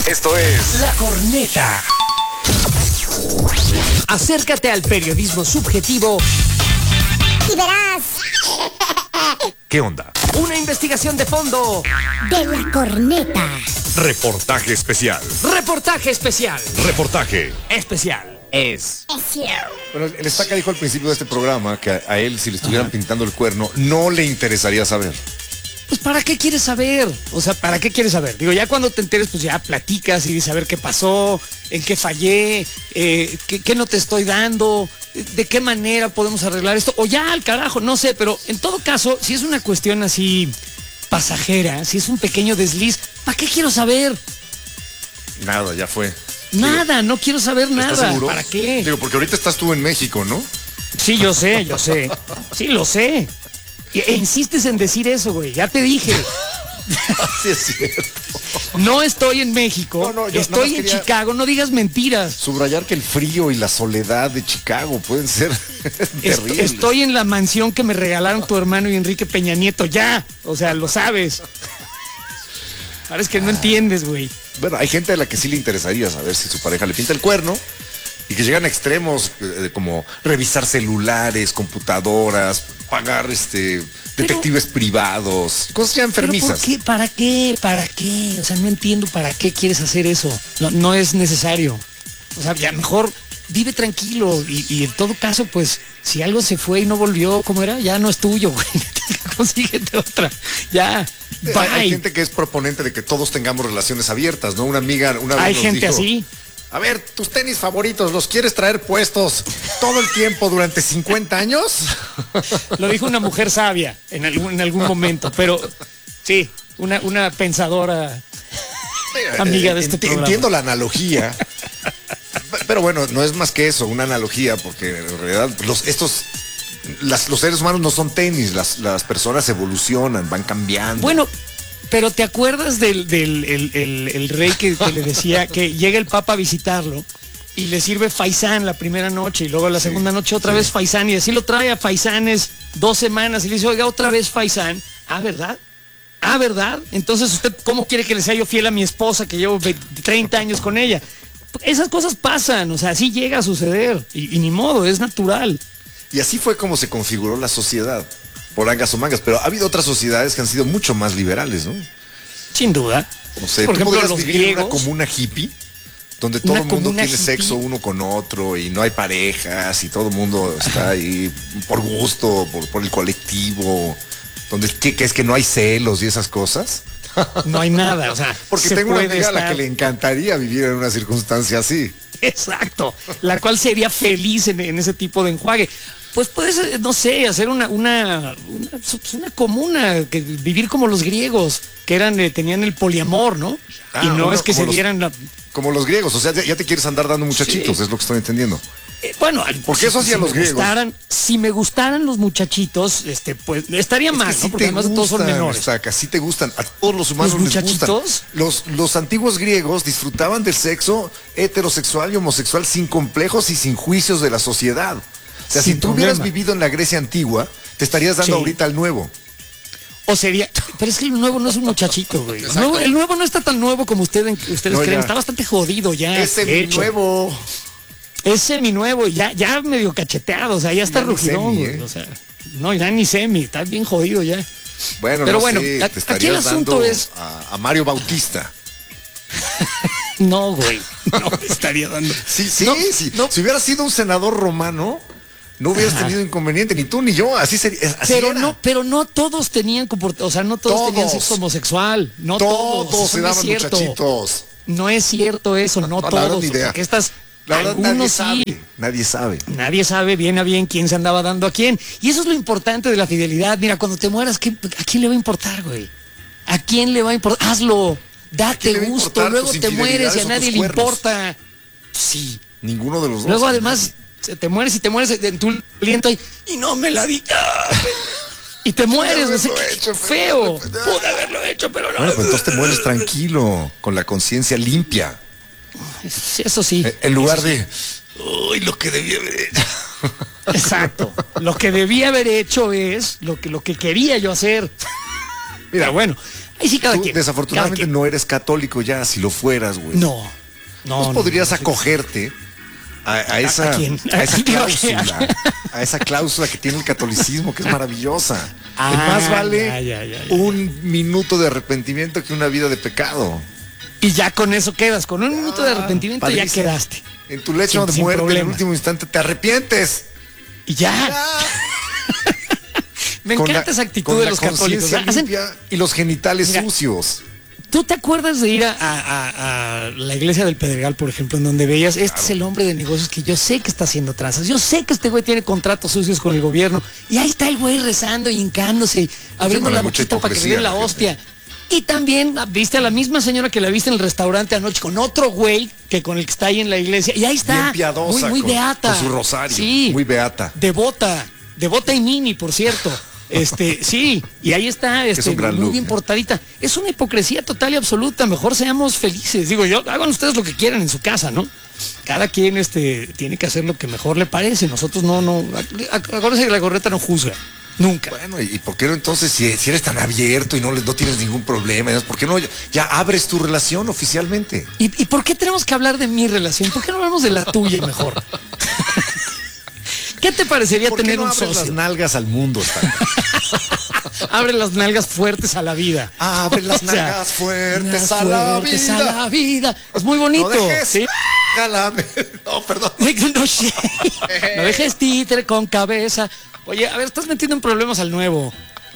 Esto es La Corneta. Acércate al periodismo subjetivo y verás ¿Qué onda? una investigación de fondo. de La Corneta. Reportaje especial. Reportaje especial. Reportaje. Especial. Es cierto. Bueno, el Estaca dijo al principio de este programa que a él, si le estuvieran pintando el cuerno, no le interesaría saber. Pues ¿para qué quieres saber? O sea, ¿para qué quieres saber? Digo, ya cuando te enteres, pues ya platicas y dices a ver qué pasó, en qué fallé, qué no te estoy dando, de qué manera podemos arreglar esto, o ya al carajo, no sé, pero en todo caso, si es una cuestión así pasajera, si es un pequeño desliz, ¿para qué quiero saber? Nada, ya fue. Nada, no quiero saber ¿Estás nada. seguro? ¿Para qué? Digo, porque ahorita estás tú en México, ¿no? Sí, yo sé. Sí, lo sé. E insistes en decir eso, güey. Ya te dije. Sí, es cierto. No estoy en México. No, yo estoy nada en más quería Chicago. No digas mentiras. Subrayar que el frío y la soledad de Chicago pueden ser terribles. Estoy en la mansión que me regalaron tu hermano y Enrique Peña Nieto. Ya. O sea, lo sabes. Ahora es que no entiendes, güey. Bueno, hay gente a la que sí le interesaría saber si su pareja le pinta el cuerno y que llegan a extremos como revisar celulares, computadoras, pagar detectives privados, cosas ya ¿Pero enfermizas. por qué? ¿Para qué? ¿Para qué? O sea, no entiendo para qué quieres hacer eso. No es necesario. O sea, ya mejor vive tranquilo y en todo caso, pues, si algo se fue y no volvió, ¿cómo era? Ya no es tuyo, güey. Consíguete otra. Ya. Hay Bye. gente que es proponente de que todos tengamos relaciones abiertas, ¿no? Una amiga una vez Hay nos gente dijo, así. a ver, tus tenis favoritos, ¿los quieres traer puestos todo el tiempo durante 50 años? Lo dijo una mujer sabia en algún momento, pero sí, una pensadora amiga de este programa. Entiendo la analogía. Pero bueno, no es más que eso, una analogía, porque en realidad los seres humanos no son tenis, las personas evolucionan, van cambiando. Bueno, pero ¿te acuerdas del el rey que le decía que llega el Papa a visitarlo y le sirve faisán la primera noche y luego la segunda noche otra vez faisán y así lo trae a faisanes 2 semanas y le dice, oiga, otra vez faisán? Ah, ¿verdad? Ah, ¿verdad? Entonces usted, ¿cómo quiere que le sea yo fiel a mi esposa que llevo 30 años con ella? Esas cosas pasan, o sea, así llega a suceder y ni modo, es natural. Y así fue como se configuró la sociedad, por angas o mangas, pero ha habido otras sociedades que han sido mucho más liberales, ¿no? Sin duda. No sé, por ¿tú ejemplo, podrías los vivir en una griegos. comuna hippie? Donde todo Una el mundo comuna tiene hippie. sexo uno con otro y no hay parejas y todo el mundo está ahí por gusto, por el colectivo, donde que es que no hay celos y esas cosas. No hay nada, o sea, Porque se tengo una puede amiga a la estar- que le encantaría vivir en una circunstancia así. Exacto, la cual sería feliz en ese tipo de enjuague. Pues puedes, no sé, hacer una comuna, que vivir como los griegos, que tenían el poliamor, ¿no? Ah, y no bueno, es que se como los- dieran la... Como los griegos, o sea, ya te quieres andar dando muchachitos, Sí. es lo que estoy entendiendo. Bueno, ¿Por qué eso hacían los griegos? Si me gustaran los muchachitos, pues estaría mal, Sí ¿no? Porque además todos son menores. Saca, sí te gustan, a todos los humanos ¿Los les gustan. muchachitos? Los antiguos griegos disfrutaban del sexo heterosexual y homosexual sin complejos y sin juicios de la sociedad. O sea, Sin si tú hubieras problema. vivido en la Grecia antigua, te estarías dando Sí. ahorita al nuevo. O sería, pero es que el nuevo no es un muchachito, güey. Exacto. El nuevo no está tan nuevo como ustedes No, creen, ya. está bastante jodido ya. Ese de hecho. nuevo. Es semi-nuevo, ya medio cacheteado, o sea, ya está Ya ni rugidón, semi, güey. ¿eh? O sea, no, ya ni semi, está bien jodido ya. Bueno, Pero no bueno, sé, aquí te el estarías asunto dando es- a Mario Bautista. No, güey, no me estaría dando. Sí, sí, No, sí. no. Si hubieras sido un senador romano, no hubieras tenido inconveniente, ni tú ni yo. Así sería. Así era. Pero no todos tenían o sea, no todos tenían Todos. sexo homosexual. No Todos todos. se Eso no es daban cierto. muchachitos. No es cierto eso, no No, la verdad, todos. ni idea. Porque estas, La verdad, nadie algunos sabe. sí. Nadie sabe. Nadie sabe bien a bien quién se andaba dando a quién. Y eso es lo importante de la fidelidad. Mira, cuando te mueras, ¿a quién le va a importar, güey? ¿A quién le va a importar? Hazlo. Date quién le va a gusto. importar Luego tus te mueres y a infidelidades o nadie tus le cuernos? importa. Sí. Ninguno de los dos. Luego además te mueres en tu aliento y no me la di. Y te mueres. No sé, haberlo qué hecho, feo. pero- Pude haberlo hecho, pero no. Bueno, pues entonces te mueres tranquilo, con la conciencia limpia. Eso sí. En lugar de, uy, lo que debía haber hecho. Exacto. Lo que debía haber hecho es lo que quería yo hacer. Mira, bueno, Ahí sí cada Tú, quien. desafortunadamente, cada quien. no eres católico ya, si lo fueras, güey. No. No. Pues podrías no. acogerte a esa, ¿A quién? a esa ¿A quién? cláusula, a esa cláusula que tiene el catolicismo, que es maravillosa. Ah, Que más vale ya. un minuto de arrepentimiento que una vida de pecado. Y ya con eso quedas. Con un minuto de arrepentimiento Padrísimo. ya quedaste. En tu lecho de Sin muerte, en el problema. último instante, te arrepientes. Y ya. Me Con encanta la- esa actitud con de la los católicos. conciencia Hacen- limpia y los genitales Mira, sucios. ¿Tú te acuerdas de ir a la iglesia del Pedregal, por ejemplo, en donde veías, este es el hombre de negocios que yo sé que está haciendo tranzas, yo sé que este güey tiene contratos sucios con el gobierno, y ahí está el güey rezando y hincándose, y abriendo Bueno, la mucha boquita para que le hipocresía den la la gente. hostia. Y también viste a la misma señora que la viste en el restaurante anoche con otro güey que con el que está ahí en la iglesia, y ahí está, Bien piadosa, muy con- beata. con su rosario, Sí, muy beata. devota y mini, por cierto. Sí, y ahí está, un gran muy look, bien ¿eh? portadita. Es una hipocresía total y absoluta. Mejor seamos felices. Digo yo, hagan ustedes lo que quieran en su casa, ¿no? Cada quien tiene que hacer lo que mejor le parece. Nosotros no. Acuérdense que la corneta no juzga. Nunca. Bueno, ¿y por qué no entonces, si eres tan abierto y no tienes ningún problema, por qué no ya abres tu relación oficialmente? ¿Y por qué tenemos que hablar de mi relación? ¿Por qué no hablamos de la tuya mejor? ¿Qué te parecería ¿Por qué tener no un abres socio? las nalgas al mundo? Abre las nalgas fuertes a la vida. Abre las O sea, nalgas fuertes nalgas a la fuertes a vida. la vida. Es muy bonito. No dejes. ¿sí? Jálame. No, perdón. No, sé. No dejes títere con cabeza. Oye, a ver, estás metiendo en problemas al nuevo.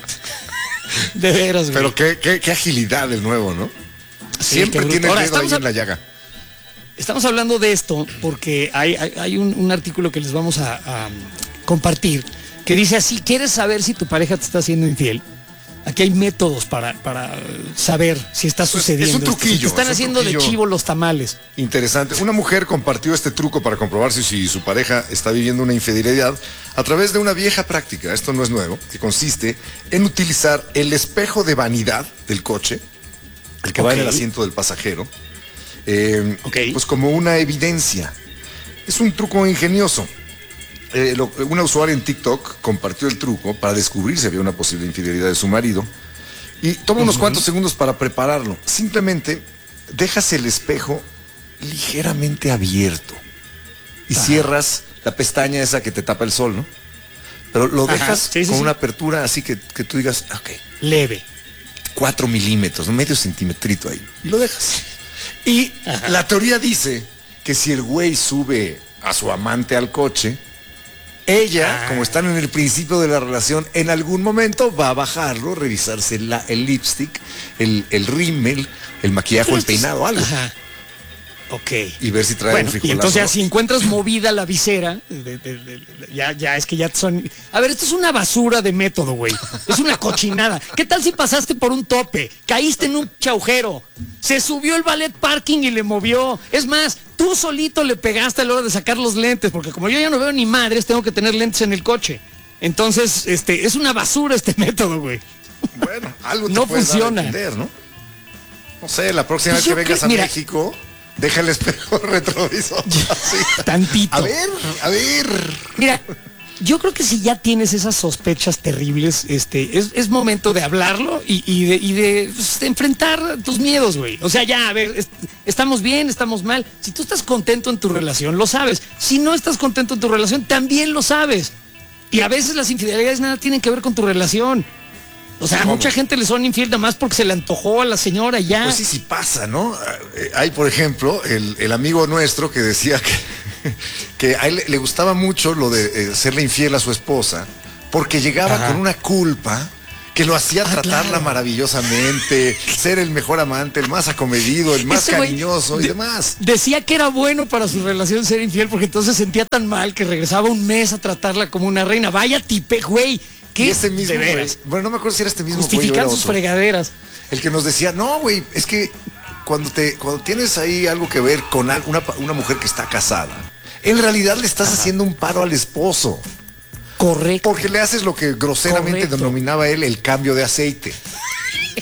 De veras, güey. Pero qué agilidad el nuevo, ¿no? Sí, Siempre qué bruto. tiene el Ahora, dedo ahí estamos en la llaga. Estamos hablando de esto porque hay un artículo que les vamos a compartir que dice así: ¿quieres saber si tu pareja te está haciendo infiel? Aquí hay métodos para saber si está sucediendo. es un esto. Si truquillo, te están es un haciendo de truquillo. chivo los tamales. Interesante. Una mujer compartió este truco para comprobar si su pareja está viviendo una infidelidad a través de una vieja práctica, esto no es nuevo, que consiste en utilizar el espejo de vanidad del coche, el que va en el Ok. asiento del pasajero, Ok. pues como una evidencia. Es un truco ingenioso. Una usuaria en TikTok compartió el truco para descubrir si había una posible infidelidad de su marido y toma unos cuantos segundos para prepararlo. Simplemente dejas el espejo ligeramente abierto y cierras la pestaña esa que te tapa el sol, ¿no? Pero lo Ajá, dejas sí, con sí. una apertura así que tú digas, ok, Leve. 4 milímetros, medio centimetrito ahí. Y lo dejas. Y la teoría dice que si el güey sube a su amante al coche, ella, como están en el principio de la relación, en algún momento va a bajarlo, revisarse el lipstick, el rímel, el maquillaje o el peinado, algo. Ajá. Ok. Y ver si trae Bueno, un y frijolazo. entonces ya si encuentras movida la visera, ya es que ya son... A ver, esto es una basura de método, güey. Es una cochinada. ¿Qué tal si pasaste por un tope? Caíste en un agujero. Se subió el ballet parking y le movió. Es más, tú solito le pegaste a la hora de sacar los lentes, porque como yo ya no veo ni madres, tengo que tener lentes en el coche. Entonces, es una basura este método, güey. Bueno, algo te No puedes dar a funciona. entender, ¿no? No sé, la próxima Pues vez que yo vengas creo- a mira. México, deja el espejo retrovisor. así. Tantito. A ver. Mira, yo creo que si ya tienes esas sospechas terribles, es momento de hablarlo y de enfrentar tus miedos, güey. O sea, ya, a ver, estamos bien, estamos mal. Si tú estás contento en tu relación, lo sabes. Si no estás contento en tu relación, también lo sabes. Y a veces las infidelidades nada tienen que ver con tu relación. O sea, a mucha gente le son infiel nada más porque se le antojó a la señora y ya. Pues sí pasa, ¿no? Hay, por ejemplo, el amigo nuestro que decía que a él le gustaba mucho lo de serle infiel a su esposa, porque llegaba Ajá. con una culpa que lo hacía tratarla claro. maravillosamente, ser el mejor amante, el más acomedido, el más Ese güey cariñoso y demás. Decía que era bueno para su relación ser infiel porque entonces sentía tan mal que regresaba un mes a tratarla como una reina. Vaya tipe, güey. ¿Qué? Y ese mismo, De güey, veras. bueno, no me acuerdo si era este mismo güey o era Justificar sus otro. fregaderas. El que nos decía, no, güey, es que cuando tienes ahí algo que ver con una mujer que está casada, en realidad le estás haciendo un paro al esposo. Correcto. Porque le haces lo que groseramente Correcto. denominaba él el cambio de aceite.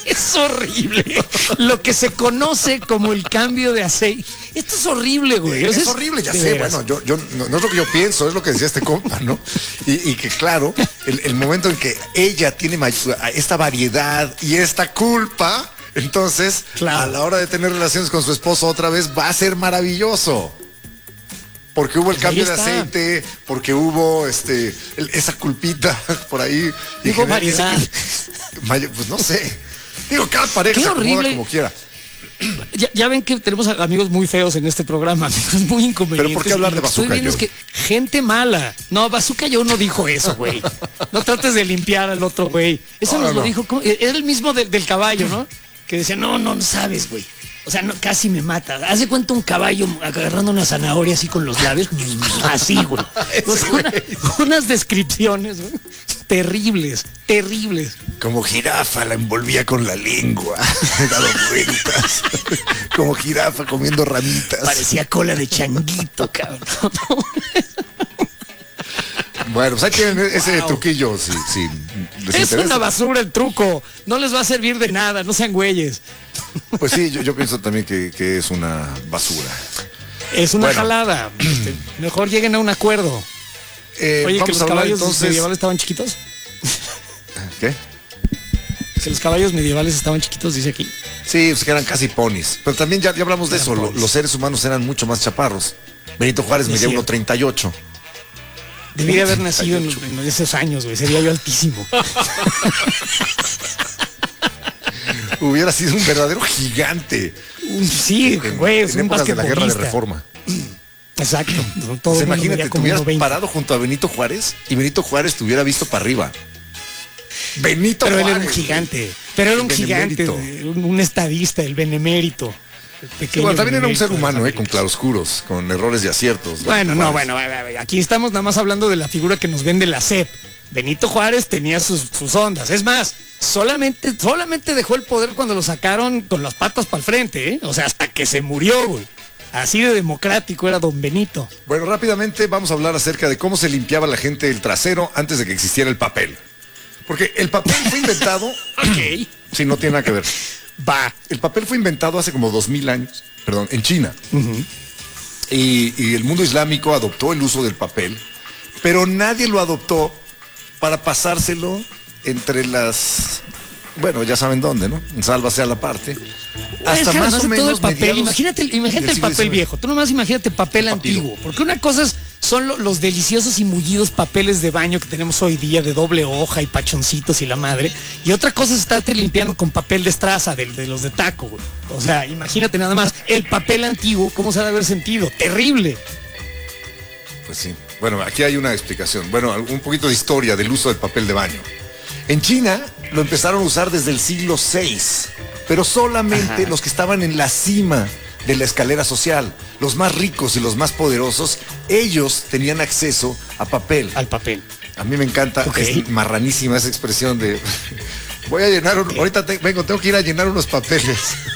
Es horrible. Lo que se conoce como el cambio de aceite. Esto es horrible, güey. Es horrible, ya sé. Bueno, yo no es lo que yo pienso, es lo que decía este compa, ¿no? Y que claro, el momento en que ella tiene esta variedad y esta culpa, entonces, claro, a la hora de tener relaciones con su esposo otra vez, va a ser maravilloso. Porque hubo el cambio de aceite, porque hubo esa culpita por ahí. Digo variedad. Pues no sé. Digo, cada pareja qué se acomoda horrible. como quiera. Ya ven que tenemos amigos muy feos en este programa, amigos muy inconvenientes. ¿Pero por qué hablar de Bazooka Bazooka Joe? Es que gente mala. No, Bazooka Joe no dijo eso, güey. No trates de limpiar al otro güey. Eso nos lo dijo, era el mismo del caballo, ¿no? Que decía, no sabes, güey. O sea, casi me mata. Haz de cuenta un caballo agarrando una zanahoria así con los labios. Así, güey. O sea, unas descripciones, güey, terribles. Como jirafa la envolvía con la lengua. Dado vueltas. Como jirafa comiendo ramitas. Parecía cola de changuito, cabrón. Bueno, pues ahí tienen ese truquillo. Si les es interesa. una basura el truco. No les va a servir de nada. No sean güeyes. Pues sí, yo pienso también que es una basura. Es una jalada. Mejor lleguen a un acuerdo. Oye, que los caballos medievales estaban chiquitos. ¿Qué? Que los caballos medievales estaban chiquitos, dice aquí. Sí, pues que eran casi ponis. Pero también ya hablamos de eso. Los seres humanos eran mucho más chaparros. Benito Juárez medía 1.38. Debería haber nacido en esos años, güey. Sería yo altísimo. Hubiera sido un verdadero gigante. Sí, güey. En épocas de la guerra de Reforma. Exacto. Todo imagínate, te hubieras parado junto a Benito Juárez y Benito Juárez te hubiera visto para arriba. Benito Juárez. Pero él era un gigante. Pero era un gigante, un estadista, el benemérito. Bueno, también era un ser humano, con claroscuros, con errores y aciertos. Bueno, aquí estamos nada más hablando de la figura que nos vende la SEP. Benito Juárez tenía sus ondas. Es más, solamente dejó el poder cuando lo sacaron con las patas para el frente, ¿eh? O sea, hasta que se murió, güey. Así de democrático era don Benito. Bueno, rápidamente vamos a hablar acerca de cómo se limpiaba la gente el trasero antes de que existiera el papel. Porque el papel fue inventado... Ok. Sí, no tiene nada que ver. Va. El papel fue inventado hace como 2000 años, perdón, en China. Y el mundo islámico adoptó el uso del papel, pero nadie lo adoptó para pasárselo entre las... Bueno, ya saben dónde, ¿no? En Sálvase a la parte. Hasta más o menos todo el papel. Imagínate el papel viejo. Tú nomás imagínate papel antiguo. Porque una cosa son los deliciosos y mullidos papeles de baño que tenemos hoy día de doble hoja y pachoncitos y la madre. Y otra cosa es estarte limpiando con papel de estraza, de los de taco, güey. O sea, imagínate nada más el papel antiguo, ¿cómo se ha de haber sentido? Terrible. Pues sí. Bueno, aquí hay una explicación. Bueno, un poquito de historia del uso del papel de baño. En China lo empezaron a usar desde el siglo VI, pero solamente los que estaban en la cima de la escalera social, los más ricos y los más poderosos, ellos tenían acceso a papel. Al papel. A mí me encanta, es marranísima esa expresión de voy a llenar, ahorita tengo que ir a llenar unos papeles.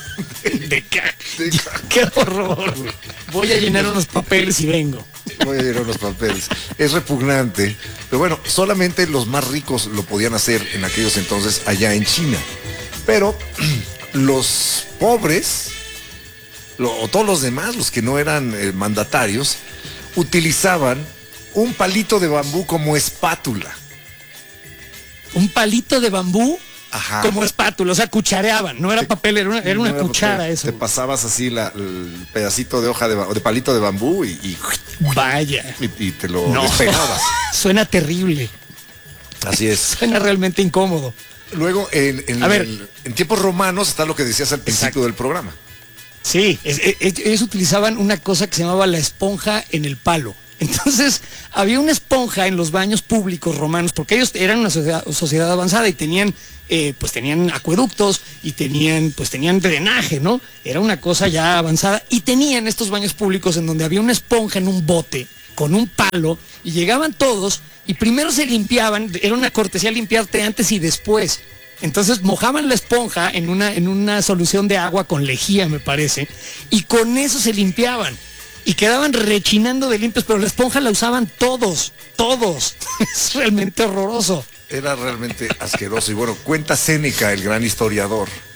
¡Qué horror! Voy a llenar unos papeles y vengo. Voy a llenar unos papeles. Es repugnante. Pero bueno, solamente los más ricos lo podían hacer en aquellos entonces allá en China. Pero los pobres, o todos los demás, los que no eran mandatarios, utilizaban un palito de bambú como espátula. ¿Un palito de bambú? Ajá. Como espátula, o sea, cuchareaban, no era papel, era una cuchara papel. Eso. Te pasabas así el pedacito de hoja de palito de bambú y vaya. Y te lo despegabas. Suena terrible. Así es. Suena realmente incómodo. Luego, en tiempos romanos está lo que decías al principio del programa. Sí, ellos utilizaban una cosa que se llamaba la esponja en el palo. Entonces, había una esponja en los baños públicos romanos, porque ellos eran una sociedad avanzada y tenían acueductos y tenían drenaje, ¿no? Era una cosa ya avanzada. Y tenían estos baños públicos en donde había una esponja en un bote con un palo y llegaban todos y primero se limpiaban, era una cortesía limpiarte antes y después. Entonces mojaban la esponja en una solución de agua con lejía, me parece, y con eso se limpiaban. Y quedaban rechinando de limpios, pero la esponja la usaban todos. Es realmente horroroso. Era realmente asqueroso. Y bueno, cuenta Séneca, el gran historiador,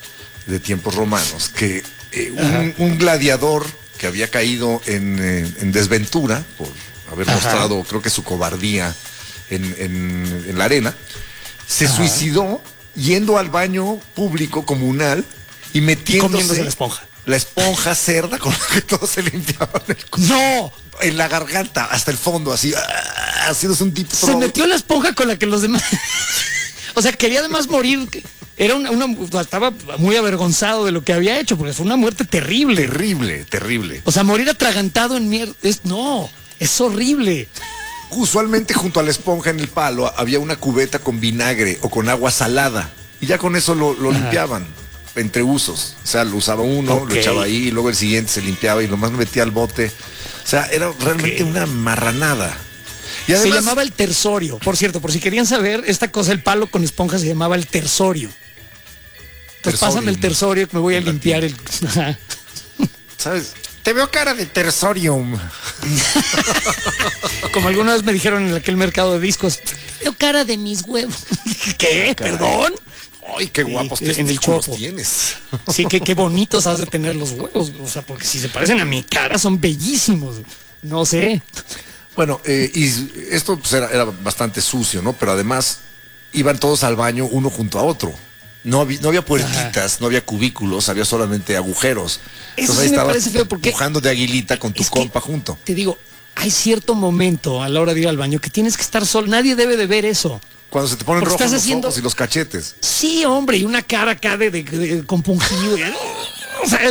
de tiempos romanos, que un gladiador que había caído en desventura por haber mostrado, creo que su cobardía en la arena, se suicidó yendo al baño público comunal y Comiéndose la esponja. cerda con la que todos se limpiaban el culo. ¡No! En la garganta, hasta el fondo, así, haciéndose un tipo. Se metió la esponja con la que los demás... O sea, quería además morir. Era estaba muy avergonzado de lo que había hecho, porque fue una muerte terrible. Terrible. O sea, morir atragantado en mierda. No, es horrible. Usualmente junto a la esponja en el palo había una cubeta con vinagre o con agua salada. Y ya con eso lo limpiaban entre usos. O sea, lo usaba uno, lo echaba ahí, y luego el siguiente se limpiaba y nomás metía al bote. O sea, era realmente una marranada. Y además, se llamaba el tersorio. Por cierto, por si querían saber, esta cosa, el palo con esponja, se llamaba el tersorio. Entonces pásame el tersorio que me voy a limpiar el... ¿Sabes? Te veo cara de tersorium. Como alguna vez me dijeron en aquel mercado de discos, veo cara de mis huevos. ¿Qué? ¿Perdón? Ay, qué guapos en el chopo tienes. Sí, qué bonitos has de tener los huevos. O sea, porque si se parecen a mi cara son bellísimos. No sé. Bueno, y esto pues, era bastante sucio, ¿no? Pero además iban todos al baño uno junto a otro. No había puertitas, no había cubículos, había solamente agujeros. Eso Entonces sí ahí me estabas parece feo porque... empujando de aguilita con tu Es que, compa junto. Te digo, hay cierto momento a la hora de ir al baño que tienes que estar solo. Nadie debe de ver eso. Cuando se te ponen Porque rojos estás los haciendo- ojos y los cachetes. Sí, hombre, y una cara acá de compungido. O sea,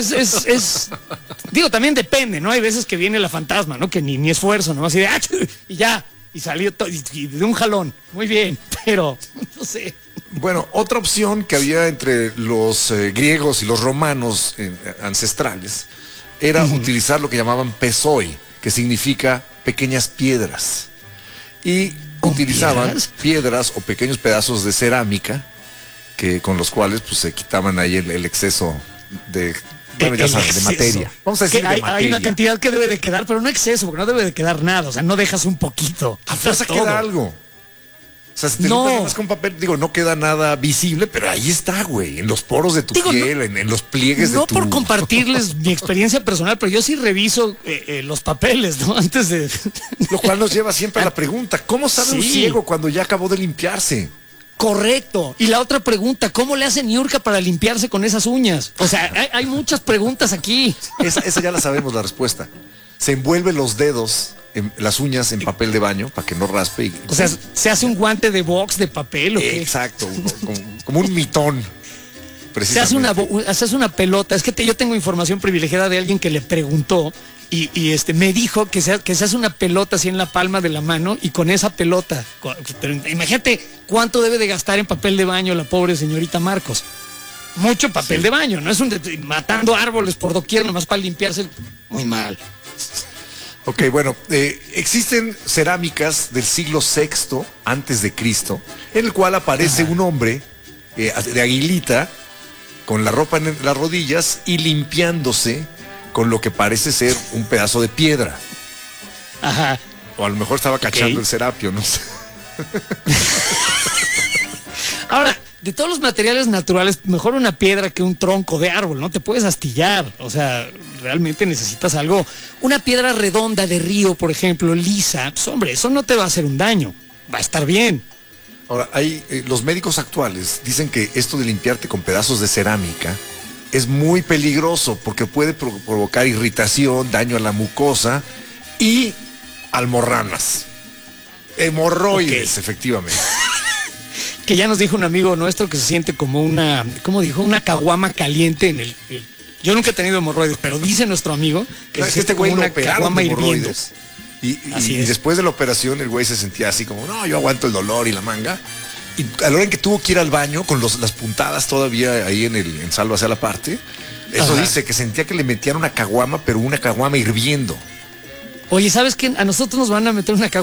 digo, también depende, ¿no? Hay veces que viene la fantasma, ¿no? Que ni esfuerzo, ¿no? Así de, y ya, y salió y de un jalón. Muy bien, pero, no sé. Bueno, otra opción que había entre los griegos y los romanos ancestrales era utilizar lo que llamaban pesoi, que significa pequeñas piedras. Y utilizaban piedras o pequeños pedazos de cerámica con los cuales pues se quitaban ahí el exceso de, bueno, ya saben, de materia. Vamos a decir que de hay materia. una cantidad que debe de quedar, pero no exceso, porque no debe de quedar nada. O sea, no dejas un poquito. A fuerza quitas todo. queda algo. O sea, si te No. limpias más con papel, digo, no queda nada visible, pero ahí está, güey, en los poros de tu Digo, piel, en los pliegues de No tu... por compartirles mi experiencia personal, pero yo sí reviso los papeles, ¿no? Antes de... Lo cual nos lleva siempre a la pregunta, ¿cómo sabe un Sí. ciego cuando ya acabó de limpiarse? Correcto. Y la otra pregunta, ¿cómo le hace Niurka para limpiarse con esas uñas? O sea, hay muchas preguntas aquí. Esa ya la sabemos la respuesta. Se envuelve los dedos, las uñas en papel de baño para que no raspe. O sea, ¿se hace un guante de box de papel o qué? Exacto, como un mitón. Se hace una pelota. Es que yo tengo información privilegiada de alguien que le preguntó y me dijo que se hace una pelota así en la palma de la mano y con esa pelota. Pero imagínate cuánto debe de gastar en papel de baño la pobre señorita Marcos. Mucho papel de baño, no es matando árboles por doquier nomás para limpiarse. Muy mal. Ok, bueno, existen cerámicas del siglo VI antes de Cristo, en el cual aparece un hombre de aguilita con la ropa en las rodillas y limpiándose con lo que parece ser un pedazo de piedra. Ajá. O a lo mejor estaba cachando el serapio, no sé. Ahora, de todos los materiales naturales, mejor una piedra que un tronco de árbol, ¿no? Te puedes astillar, o sea, realmente necesitas algo. Una piedra redonda de río, por ejemplo, lisa, pues hombre, eso no te va a hacer un daño, va a estar bien. Ahora, los médicos actuales dicen que esto de limpiarte con pedazos de cerámica es muy peligroso porque puede provocar irritación, daño a la mucosa y almorranas. Hemorroides, efectivamente. Que ya nos dijo un amigo nuestro que se siente como una, ¿cómo dijo? Una caguama caliente en el... Yo nunca he tenido hemorroides, pero dice nuestro amigo que se siente como una caguama hirviendo. Y después de la operación el güey se sentía así como, no, yo aguanto el dolor y la manga. Y a la hora en que tuvo que ir al baño con las puntadas todavía ahí en salvo hacia la parte, eso dice que sentía que le metían una caguama, pero una caguama hirviendo. Oye, ¿sabes qué? A nosotros nos van a meter una caguama